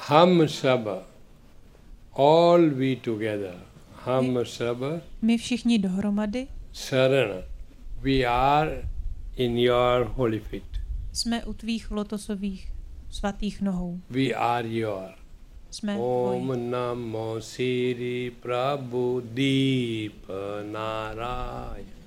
Hum sab, all we together. Hum sab, My všichni dohromady Saran, we are in your holy feet. jsme u tvých lotosových svatých nohou. We are your. Jsme Om tvoji. Namo Sri Prabhu Deep Narayana.